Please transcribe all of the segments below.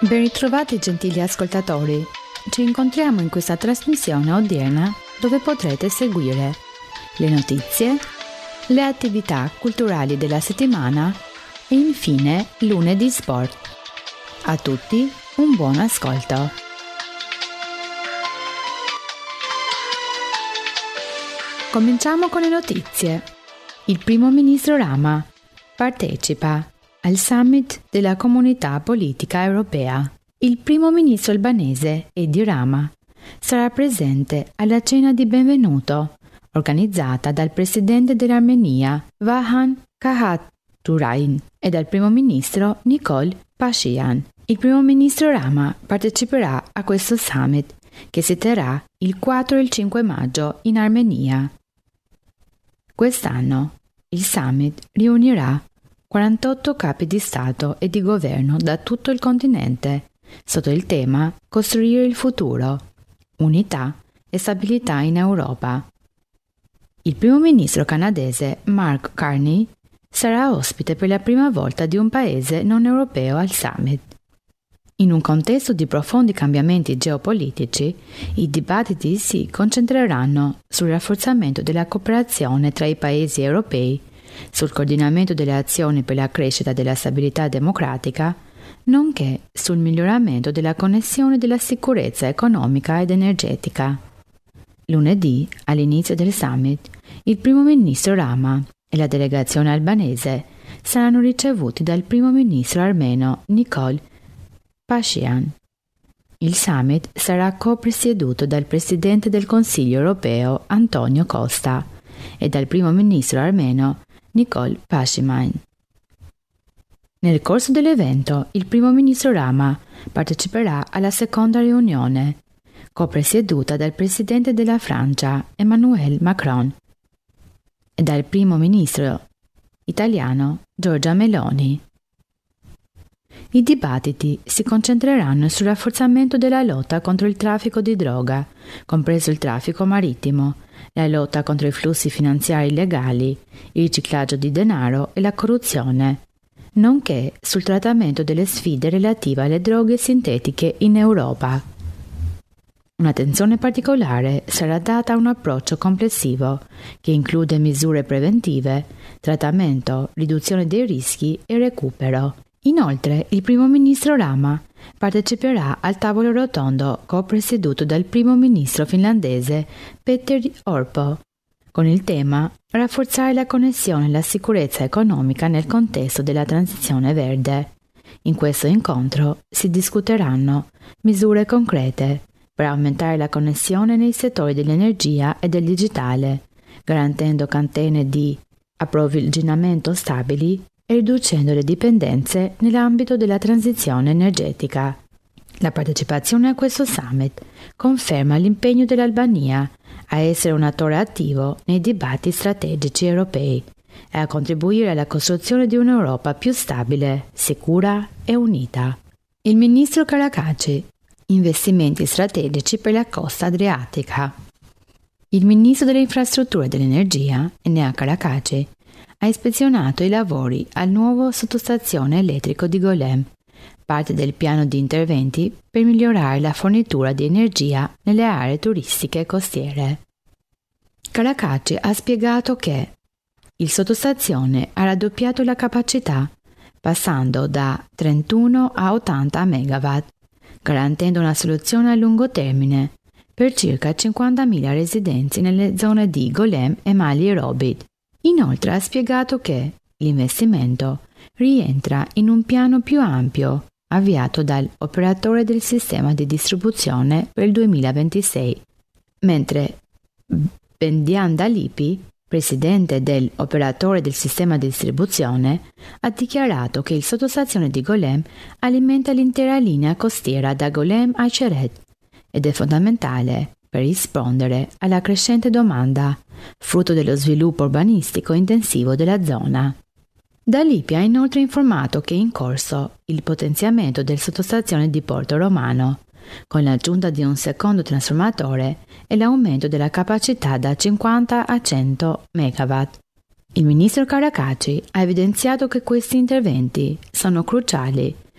Ben ritrovati gentili ascoltatori, ci incontriamo in questa trasmissione odierna dove potrete seguire le notizie, le attività culturali della settimana e infine lunedì sport. A tutti un buon ascolto. Cominciamo con le notizie. Il primo ministro Rama partecipa al summit della Comunità Politica Europea. Il primo ministro albanese Edi Rama sarà presente alla cena di benvenuto organizzata dal presidente dell'Armenia Vahan Khaturain e dal primo ministro Nikol Pashinyan. Il primo ministro Rama parteciperà a questo summit che si terrà il 4 e il 5 maggio in Armenia. Quest'anno il summit riunirà 48 capi di Stato e di governo da tutto il continente, sotto il tema Costruire il futuro, unità e stabilità in Europa. Il primo ministro canadese Mark Carney sarà ospite per la prima volta di un paese non europeo al summit. In un contesto di profondi cambiamenti geopolitici, i dibattiti si concentreranno sul rafforzamento della cooperazione tra i paesi europei, sul coordinamento delle azioni per la crescita della stabilità democratica, nonché sul miglioramento della connessione della sicurezza economica ed energetica. Lunedì, all'inizio del summit, il primo ministro Rama e la delegazione albanese saranno ricevuti dal primo ministro armeno Nikol Pashinyan. Il summit sarà co-presieduto dal presidente del Consiglio europeo Antonio Costa e dal primo ministro armeno Nikol Pashinyan. Nel corso dell'evento, il primo ministro Rama parteciperà alla seconda riunione, co-presieduta dal presidente della Francia Emmanuel Macron e dal primo ministro italiano Giorgia Meloni. I dibattiti si concentreranno sul rafforzamento della lotta contro il traffico di droga, compreso il traffico marittimo, la lotta contro i flussi finanziari illegali, il riciclaggio di denaro e la corruzione, nonché sul trattamento delle sfide relative alle droghe sintetiche in Europa. Un'attenzione particolare sarà data a un approccio complessivo che include misure preventive, trattamento, riduzione dei rischi e recupero. Inoltre, il primo ministro Rama parteciperà al tavolo rotondo co-presieduto dal primo ministro finlandese Petteri Orpo, con il tema Rafforzare la connessione e la sicurezza economica nel contesto della transizione verde. In questo incontro si discuteranno misure concrete per aumentare la connessione nei settori dell'energia e del digitale, garantendo catene di approvvigionamento stabili e riducendo le dipendenze nell'ambito della transizione energetica. La partecipazione a questo summit conferma l'impegno dell'Albania a essere un attore attivo nei dibattiti strategici europei e a contribuire alla costruzione di un'Europa più stabile, sicura e unita. Il ministro Carakaci, investimenti strategici per la costa adriatica. Il ministro delle infrastrutture e dell'energia, Enea Carakaci, ha ispezionato i lavori al nuovo sottostazione elettrico di Golem, parte del piano di interventi per migliorare la fornitura di energia nelle aree turistiche costiere. Carakaci ha spiegato che il sottostazione ha raddoppiato la capacità, passando da 31 a 80 MW, garantendo una soluzione a lungo termine per circa 50.000 residenti nelle zone di Golem e Mali Robid. Inoltre ha spiegato che l'investimento rientra in un piano più ampio avviato dall'operatore del sistema di distribuzione per il 2026, mentre Bendian Dalipi, presidente dell'operatore del sistema di distribuzione, ha dichiarato che il sottostazione di Golem alimenta l'intera linea costiera da Golem a Ceret ed è fondamentale per rispondere alla crescente domanda, frutto dello sviluppo urbanistico intensivo della zona. Dalipi ha inoltre informato che è in corso il potenziamento del sottostazione di Porto Romano, con l'aggiunta di un secondo trasformatore e l'aumento della capacità da 50 a 100 MW. Il ministro Carakaci ha evidenziato che questi interventi sono cruciali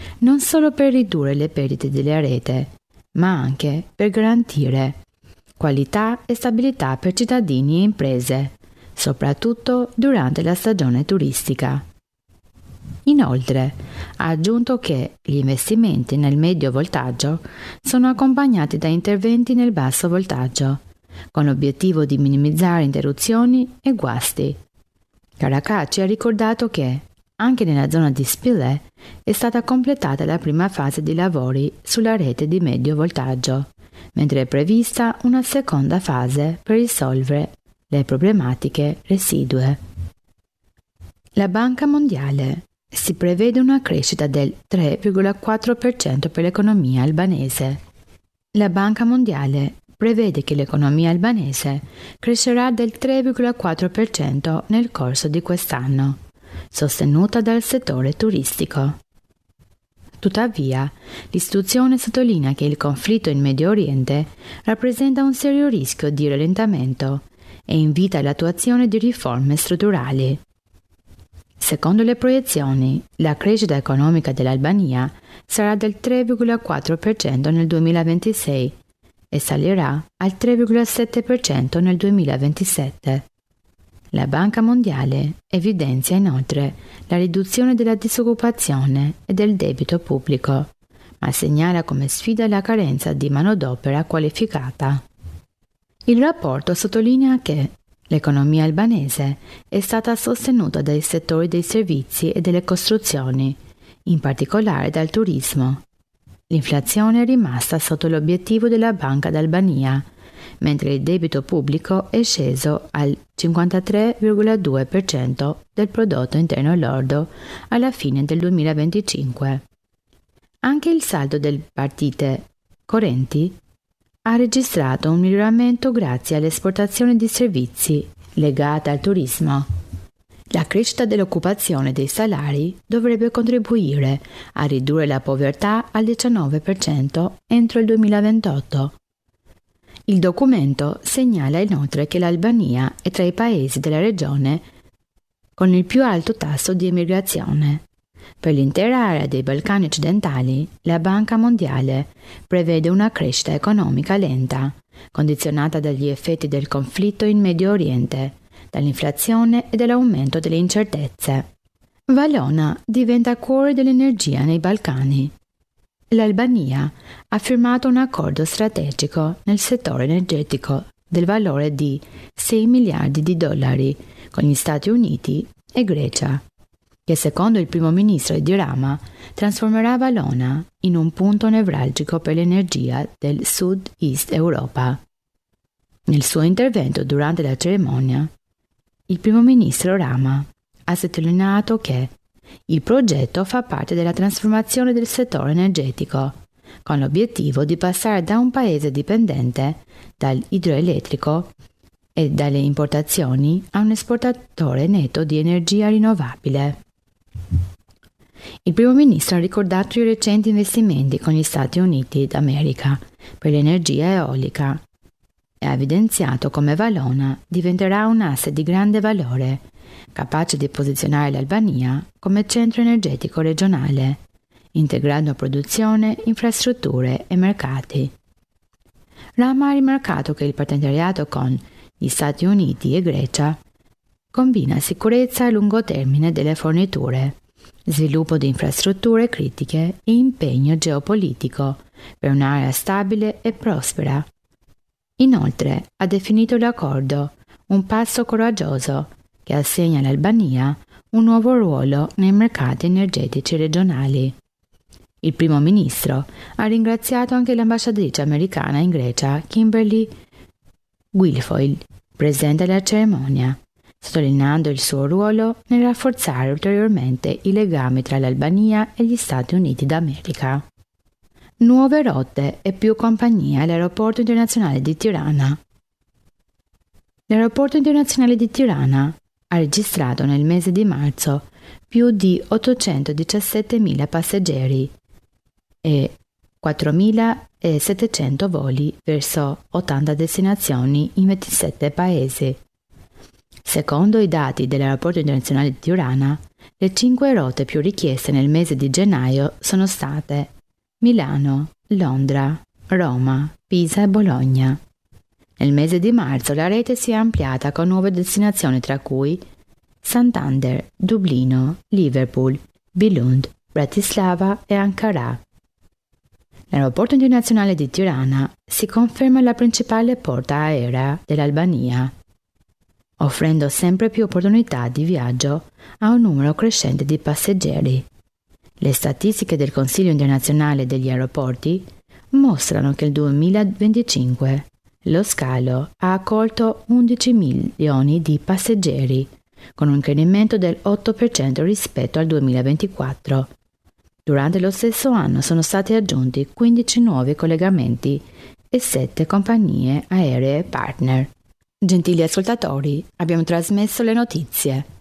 non solo per ridurre le perdite della rete, ma anche per garantire qualità e stabilità per cittadini e imprese, soprattutto durante la stagione turistica. Inoltre, ha aggiunto che gli investimenti nel medio voltaggio sono accompagnati da interventi nel basso voltaggio, con l'obiettivo di minimizzare interruzioni e guasti. Caracacci ha ricordato che, anche nella zona di Spilett, è stata completata la prima fase di lavori sulla rete di medio voltaggio, mentre è prevista una seconda fase per risolvere le problematiche residue. La Banca Mondiale si prevede una crescita del 3,4% per l'economia albanese. La Banca Mondiale prevede che l'economia albanese crescerà del 3,4% nel corso di quest'anno, sostenuta dal settore turistico. Tuttavia, l'istituzione sottolinea che il conflitto in Medio Oriente rappresenta un serio rischio di rallentamento e invita all'attuazione di riforme strutturali. Secondo le proiezioni, la crescita economica dell'Albania sarà del 3,4% nel 2026 e salirà al 3,7% nel 2027. La Banca Mondiale evidenzia inoltre la riduzione della disoccupazione e del debito pubblico, ma segnala come sfida la carenza di manodopera qualificata. Il rapporto sottolinea che l'economia albanese è stata sostenuta dai settori dei servizi e delle costruzioni, in particolare dal turismo. L'inflazione è rimasta sotto l'obiettivo della Banca d'Albania, mentre il debito pubblico è sceso al 53,2% del prodotto interno lordo alla fine del 2025. Anche il saldo delle partite correnti ha registrato un miglioramento grazie all'esportazione di servizi legata al turismo. La crescita dell'occupazione e dei salari dovrebbe contribuire a ridurre la povertà al 19% entro il 2028. Il documento segnala inoltre che l'Albania è tra i paesi della regione con il più alto tasso di emigrazione. Per l'intera area dei Balcani occidentali, la Banca Mondiale prevede una crescita economica lenta, condizionata dagli effetti del conflitto in Medio Oriente, dall'inflazione e dall'aumento delle incertezze. Valona diventa cuore dell'energia nei Balcani. L'Albania ha firmato un accordo strategico nel settore energetico del valore di 6 miliardi di dollari con gli Stati Uniti e Grecia, che secondo il primo ministro Edi Rama trasformerà Valona in un punto nevralgico per l'energia del Sud-Est Europa. Nel suo intervento durante la cerimonia, il primo ministro Rama ha sottolineato che il progetto fa parte della trasformazione del settore energetico, con l'obiettivo di passare da un paese dipendente dall'idroelettrico e dalle importazioni a un esportatore netto di energia rinnovabile. Il primo ministro ha ricordato i recenti investimenti con gli Stati Uniti d'America per l'energia eolica e ha evidenziato come Valona diventerà un asset di grande valore, capace di posizionare l'Albania come centro energetico regionale, integrando produzione, infrastrutture e mercati. Rama ha rimarcato che il partenariato con gli Stati Uniti e Grecia combina sicurezza a lungo termine delle forniture, sviluppo di infrastrutture critiche e impegno geopolitico per un'area stabile e prospera. Inoltre ha definito l'accordo un passo coraggioso che assegna all'Albania un nuovo ruolo nei mercati energetici regionali. Il primo ministro ha ringraziato anche l'ambasciatrice americana in Grecia, Kimberly Guilfoyle, presente alla cerimonia, sottolineando il suo ruolo nel rafforzare ulteriormente i legami tra l'Albania e gli Stati Uniti d'America. Nuove rotte e più compagnie all'aeroporto internazionale di Tirana. L'aeroporto internazionale di Tirana ha registrato nel mese di marzo più di 817.000 passeggeri e 4.700 voli verso 80 destinazioni in 27 paesi. Secondo i dati dell'aeroporto internazionale di Tirana, Le 5 rotte più richieste nel mese di gennaio sono state Milano, Londra, Roma, Pisa e Bologna. Nel mese di marzo la rete si è ampliata con nuove destinazioni tra cui Santander, Dublino, Liverpool, Billund, Bratislava e Ankara. L'aeroporto internazionale di Tirana si conferma la principale porta aerea dell'Albania, offrendo sempre più opportunità di viaggio a un numero crescente di passeggeri. Le statistiche del Consiglio internazionale degli aeroporti mostrano che nel 2025 lo scalo ha accolto 11 milioni di passeggeri, con un incremento del 8% rispetto al 2024. Durante lo stesso anno sono stati aggiunti 15 nuovi collegamenti e 7 compagnie aeree partner. Gentili ascoltatori, abbiamo trasmesso le notizie.